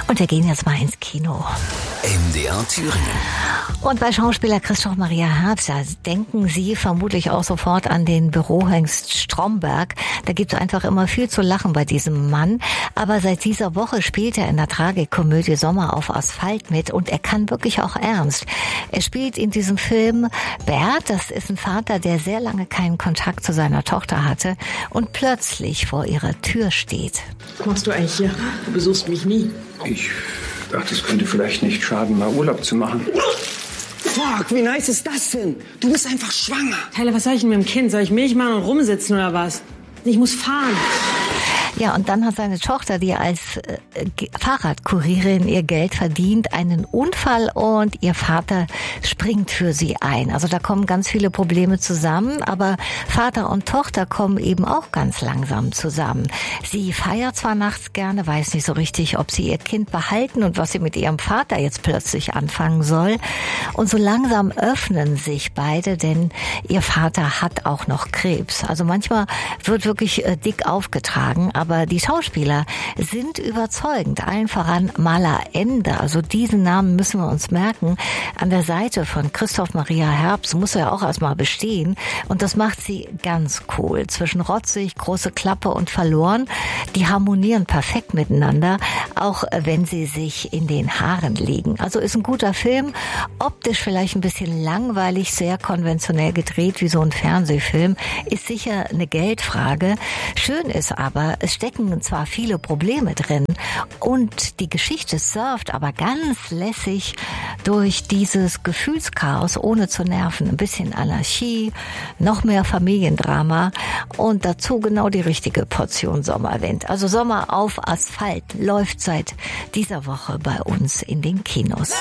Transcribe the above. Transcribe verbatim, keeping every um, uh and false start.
Und wir gehen jetzt mal ins Kino. M D R Thüringen. Und bei Schauspieler Christoph Maria Herbst, da denken Sie vermutlich auch sofort an den Bürohengst Stromberg. Da gibt es einfach immer viel zu lachen bei diesem Mann. Aber seit dieser Woche spielt er in der Tragikkomödie Sommer auf Asphalt mit und er kann wirklich auch ernst. Er spielt in diesem Film Bert, das ist ein Vater, der sehr lange keinen Kontakt zu seiner Tochter hatte und plötzlich vor ihrer Tür steht. Was machst du eigentlich hier? Du besuchst mich nie. Ich dachte, es könnte vielleicht nicht schaden, mal Urlaub zu machen. Fuck, wie nice ist das denn? Du bist einfach schwanger. Tyler, was soll ich denn mit dem Kind? Soll ich Milch machen und rumsitzen oder was? Ich muss fahren. Ja, und dann hat seine Tochter, die als äh, Fahrradkurierin ihr Geld verdient, einen Unfall und ihr Vater springt für sie ein. Also da kommen ganz viele Probleme zusammen, aber Vater und Tochter kommen eben auch ganz langsam zusammen. Sie feiert zwar nachts gerne, weiß nicht so richtig, ob sie ihr Kind behalten und was sie mit ihrem Vater jetzt plötzlich anfangen soll. Und so langsam öffnen sich beide, denn ihr Vater hat auch noch Krebs. Also manchmal wird wirklich äh, dick aufgetragen, aber Aber die Schauspieler sind überzeugend. Allen voran Mala Ende. Also diesen Namen müssen wir uns merken. An der Seite von Christoph Maria Herbst muss er auch erstmal bestehen. Und das macht sie ganz cool. Zwischen rotzig, große Klappe und verloren. Die harmonieren perfekt miteinander, auch wenn sie sich in den Haaren liegen. Also ist ein guter Film. Optisch vielleicht ein bisschen langweilig, sehr konventionell gedreht wie so ein Fernsehfilm. Ist sicher eine Geldfrage. Schön ist aber, es stecken zwar viele Probleme drin und die Geschichte surft aber ganz lässig durch dieses Gefühlschaos, ohne zu nerven. Ein bisschen Anarchie, noch mehr Familiendrama und dazu genau die richtige Portion Sommerwind. Also Sommer auf Asphalt läuft seit dieser Woche bei uns in den Kinos.